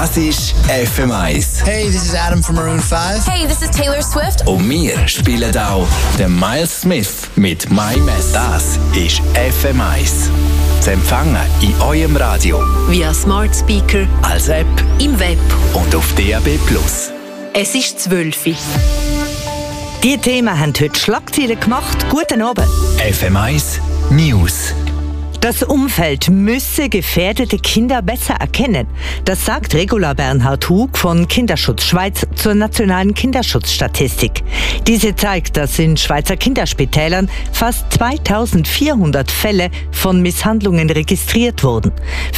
Das ist FM1. Hey, this is Adam from Maroon 5. Hey, this is Taylor Swift. Und wir spielen auch den Miles Smith mit My Mess. Das ist FM1. Zu empfangen in eurem Radio, via Smart Speaker, als App im Web und auf DAB+. Es ist 12 Uhr. Die Themen haben heute Schlagzeilen gemacht. Guten Abend. FM1 News. Das Umfeld müsse gefährdete Kinder besser erkennen. Das sagt Regula Bernhard Hug von Kinderschutz Schweiz zur nationalen Kinderschutzstatistik. Diese zeigt, dass in Schweizer Kinderspitälern fast 2400 Fälle von Misshandlungen registriert wurden.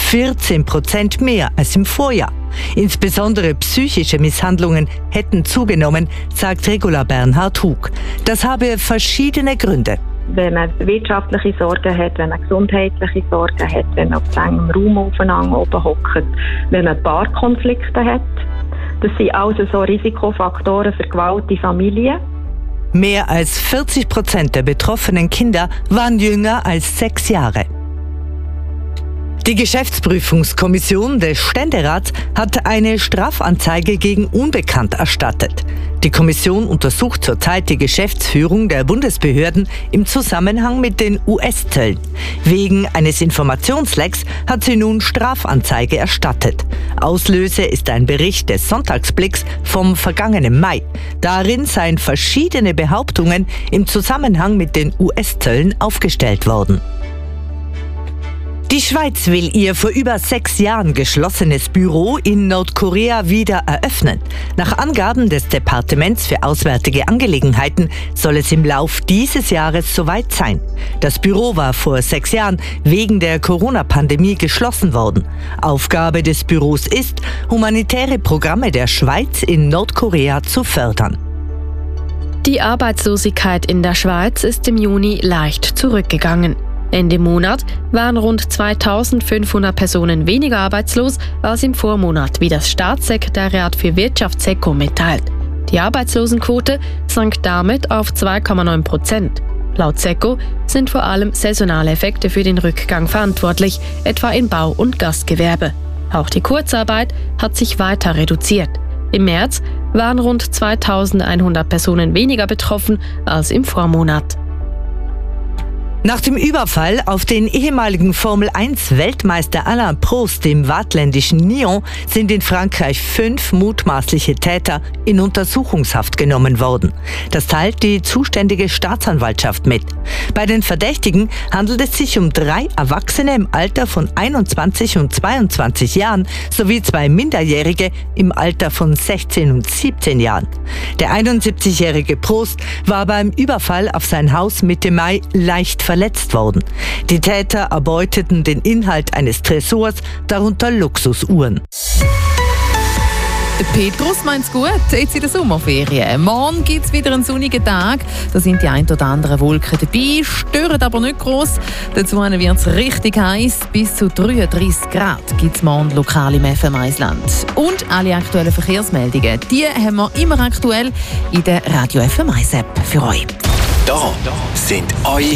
14% mehr als im Vorjahr. Insbesondere psychische Misshandlungen hätten zugenommen, sagt Regula Bernhard Hug. Das habe verschiedene Gründe. Wenn man wirtschaftliche Sorgen hat, wenn man gesundheitliche Sorgen hat, wenn man auf engem Raum aufeinander oben hockt, wenn man Paarkonflikte hat. Das sind also so Risikofaktoren für Gewalt in Familien. Mehr als 40% der betroffenen Kinder waren jünger als 6 Jahre. Die Geschäftsprüfungskommission des Ständerats hat eine Strafanzeige gegen Unbekannt erstattet. Die Kommission untersucht zurzeit die Geschäftsführung der Bundesbehörden im Zusammenhang mit den US-Zöllen. Wegen eines Informationslecks hat sie nun Strafanzeige erstattet. Auslöser ist ein Bericht des Sonntagsblicks vom vergangenen Mai. Darin seien verschiedene Behauptungen im Zusammenhang mit den US-Zöllen aufgestellt worden. Die Schweiz will ihr vor über 6 Jahren geschlossenes Büro in Nordkorea wieder eröffnen. Nach Angaben des Departements für Auswärtige Angelegenheiten soll es im Lauf dieses Jahres soweit sein. Das Büro war vor 6 Jahren wegen der Corona-Pandemie geschlossen worden. Aufgabe des Büros ist, humanitäre Programme der Schweiz in Nordkorea zu fördern. Die Arbeitslosigkeit in der Schweiz ist im Juni leicht zurückgegangen. Ende Monat waren rund 2500 Personen weniger arbeitslos als im Vormonat, wie das Staatssekretariat für Wirtschaft SECO mitteilt. Die Arbeitslosenquote sank damit auf 2,9%. Laut SECO sind vor allem saisonale Effekte für den Rückgang verantwortlich, etwa im Bau- und Gastgewerbe. Auch die Kurzarbeit hat sich weiter reduziert. Im März waren rund 2100 Personen weniger betroffen als im Vormonat. Nach dem Überfall auf den ehemaligen Formel-1-Weltmeister Alain Prost im waadtländischen Nyon sind in Frankreich 5 mutmaßliche Täter in Untersuchungshaft genommen worden. Das teilt die zuständige Staatsanwaltschaft mit. Bei den Verdächtigen handelt es sich um 3 Erwachsene im Alter von 21 und 22 Jahren sowie 2 Minderjährige im Alter von 16 und 17 Jahren. Der 71-jährige Prost war beim Überfall auf sein Haus Mitte Mai leicht verletzt worden. Die Täter erbeuteten den Inhalt eines Tresors, darunter Luxusuhren. Der Petrus meint's gut, jetzt in der Sommerferien. Morgen gibt's wieder einen sonnigen Tag. Da sind die ein oder anderen Wolken dabei, stören aber nicht gross. Dazu wird's richtig heiß. Bis zu 33 Grad gibt's morgen lokal im FM1-Land. Und alle aktuellen Verkehrsmeldungen, die haben wir immer aktuell in der Radio FM1-App für euch. Da sind eure